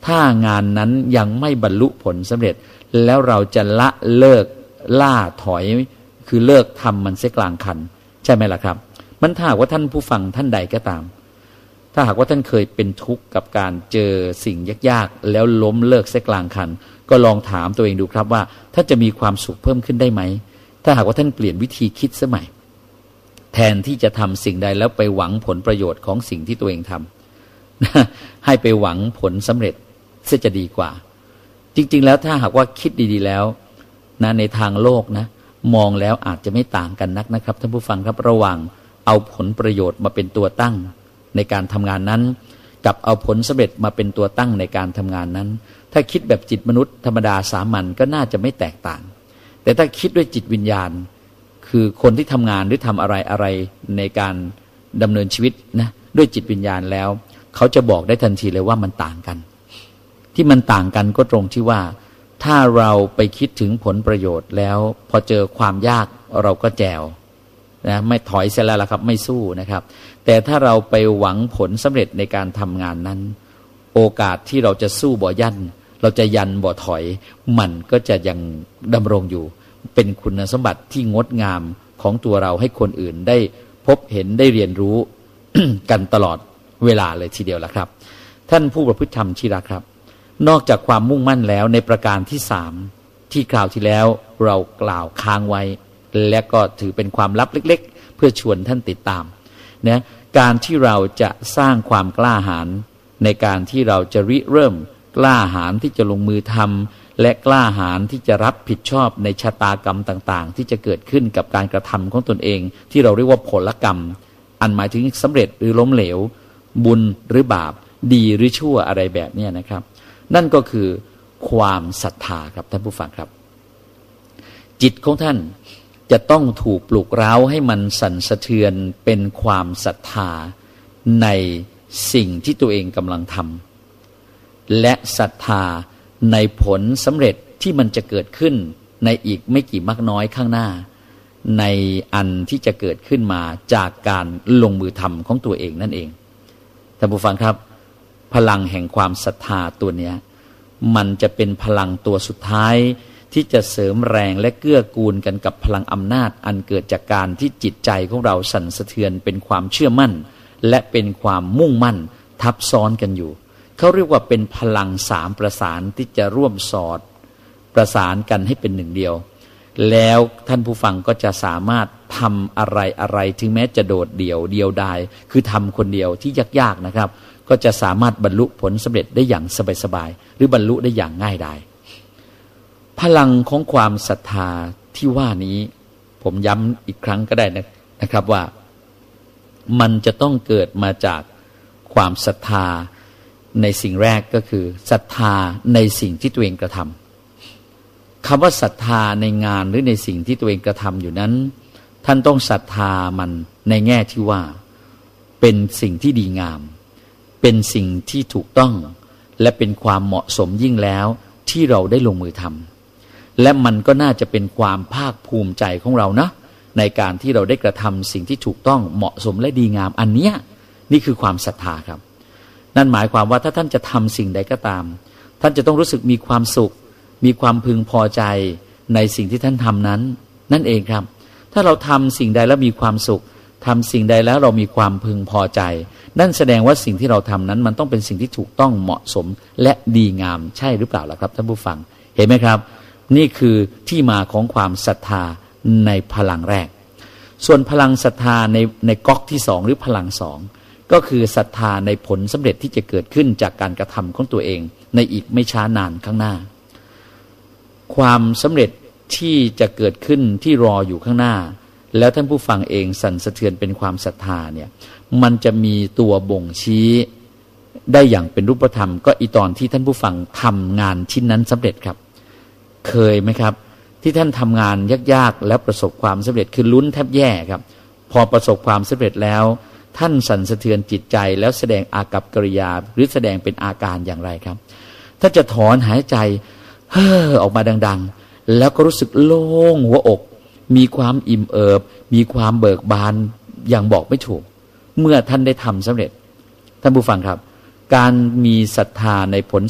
ถ้างานนั้นยังไม่บรรลุผลสำเร็จแล้วเราจะละเลิกล่าถอยคือเลิกทำมันเสียกลางคันใช่ไหมล่ะครับมันถ้าหากว่าท่านผู้ฟังท่านใดก็ตามถ้าหากว่าท่านเคยเป็นทุกข์กับการเจอสิ่งยากๆแล้วล้มเลิกเสียกลางคันก็ลองถามตัวเองดูครับว่าถ้าจะมีความสุขเพิ่มขึ้นได้ไหมถ้าหากว่าท่านเปลี่ยนวิธีคิดสมัยแทนที่จะทำสิ่งใดแล้วไปหวังผลประโยชน์ของสิ่งที่ตัวเองทำ ให้ไปหวังผลสำเร็จจะดีกว่าจริงๆแล้วถ้าหากว่าคิดดีๆแล้วนะในทางโลกนะมองแล้วอาจจะไม่ต่างกันนักนะครับท่านผู้ฟังครับระหว่างเอาผลประโยชน์มาเป็นตัวตั้งในการทำงานนั้นกับเอาผลสำเร็จมาเป็นตัวตั้งในการทำงานนั้นถ้าคิดแบบจิตมนุษย์ธรรมดาสามัญก็น่าจะไม่แตกต่างแต่ถ้าคิดด้วยจิตวิญญาณคือคนที่ทำงานหรือทำอะไรในการดำเนินชีวิตนะด้วยจิตวิญญาณแล้วเขาจะบอกได้ทันทีเลยว่ามันต่างกันที่มันต่างกันก็ตรงที่ว่าถ้าเราไปคิดถึงผลประโยชน์แล้วพอเจอความยากเราก็แจวนะไม่ถอยเสียแล้วล่ะครับไม่สู้นะครับแต่ถ้าเราไปหวังผลสำเร็จในการทำงานนั้นโอกาสที่เราจะสู้บ่ยันเราจะยันบ่ถอยมันก็จะยังดำรงอยู่เป็นคุณสมบัติที่งดงามของตัวเราให้คนอื่นได้พบเห็นได้เรียนรู้ กันตลอดเวลาเลยทีเดียวล่ะครับท่านผู้ประพฤติธรรมที่รักครับนอกจากความมุ่งมั่นแล้วในประการที่สามที่คราวที่แล้วเรากล่าวค้างไว้และก็ถือเป็นความลับเล็กๆเพื่อชวนท่านติดตามนะการที่เราจะสร้างความกล้าหาญในการที่เราจะริเริ่มกล้าหาญที่จะลงมือทำและกล้าหาญที่จะรับผิดชอบในชะตากรรมต่างๆที่จะเกิดขึ้นกับการกระทำของตนเองที่เราเรียกว่าผลกรรมอันหมายถึงสำเร็จหรือล้มเหลวบุญหรือบาปดีหรือชั่วอะไรแบบนี้นะครับนั่นก็คือความศรัทธาครับท่านผู้ฟังครับจิตของท่านจะต้องถูกปลุกเร้าให้มันสั่นสะเทือนเป็นความศรัทธาในสิ่งที่ตัวเองกำลังทำและศรัทธาในผลสำเร็จที่มันจะเกิดขึ้นในอีกไม่กี่มากน้อยข้างหน้าในอันที่จะเกิดขึ้นมาจากการลงมือทำของตัวเองนั่นเองท่านผู้ฟังครับพลังแห่งความศรัทธาตัวเนี้ยมันจะเป็นพลังตัวสุดท้ายที่จะเสริมแรงและเกื้อกูลกันกับพลังอำนาจอันเกิดจากการที่จิตใจของเราสั่นสะเทือนเป็นความเชื่อมั่นและเป็นความมุ่งมั่นทับซ้อนกันอยู่เขาเรียกว่าเป็นพลังสามประสานที่จะร่วมสอดประสานกันให้เป็นหนึ่งเดียวแล้วท่านผู้ฟังก็จะสามารถทำอะไรถึงแม้จะโดดเดี่ยวดายคือทำคนเดียวที่ยากๆนะครับก็จะสามารถบรรลุผลสำเร็จได้อย่างสบายๆหรือบรรลุได้อย่างง่ายดายพลังของความศรัทธาที่ว่านี้ผมย้ำอีกครั้งก็ได้นะครับว่ามันจะต้องเกิดมาจากความศรัทธาในสิ่งแรกก็คือศรัทธาในสิ่งที่ตัวเองกระทำคำว่าศรัทธาในงานหรือในสิ่งที่ตัวเองกระทำอยู่นั้นท่านต้องศรัทธามันในแง่ที่ว่าเป็นสิ่งที่ดีงามเป็นสิ่งที่ถูกต้องและเป็นความเหมาะสมยิ่งแล้วที่เราได้ลงมือทำและมันก็น่าจะเป็นความภาคภูมิใจของเรานะในการที่เราได้กระทำสิ่งที่ถูกต้องเหมาะสมและดีงามอันเนี้ยนี่คือความศรัทธาครับนั่นหมายความว่าถ้าท่านจะทำสิ่งใดก็ตามท่านจะต้องรู้สึกมีความสุขมีความพึงพอใจในสิ่งที่ท่านทำนั้นนั่นเองครับถ้าเราทำสิ่งใดแล้วมีความสุขทำสิ่งใดแล้วเรามีความพึงพอใจนั่นแสดงว่าสิ่งที่เราทำนั้นมันต้องเป็นสิ่งที่ถูกต้องเหมาะสมและดีงามใช่หรือเปล่าล่ะครับท่านผู้ฟังเห็นไหมครับนี่คือที่มาของความศรัทธาในพลังแรกส่วนพลังศรัทธาในก๊อกที่สองหรือพลังสองก็คือศรัทธาในผลสำเร็จที่จะเกิดขึ้นจากการกระทำของตัวเองในอีกไม่ช้านานข้างหน้าความสำเร็จที่จะเกิดขึ้นที่รออยู่ข้างหน้าแล้วท่านผู้ฟังเองสั่นสะเทือนเป็นความศรัทธาเนี่ยมันจะมีตัวบ่งชี้ได้อย่างเป็นรูปธรรมก็อีตอนที่ท่านผู้ฟังทำงานชิ้นนั้นสำเร็จครับเคยไหมครับที่ท่านทำงานยากๆแล้วประสบความสำเร็จคือลุ้นแทบแย่ครับพอประสบความสำเร็จแล้วท่านสั่นสะเทือนจิตใจแล้วแสดงอากัปกิริยาหรือแสดงเป็นอาการอย่างไรครับถ้าจะถอนหายใจเฮ้อออกมาดังๆแล้วก็รู้สึกโล่งหัวอกมีความอิ่มเอิบมีความเบิกบานอย่างบอกไม่ถูกเมื่อท่านได้ทำสำเร็จท่านผู้ฟังครับการมีศรัทธาในผล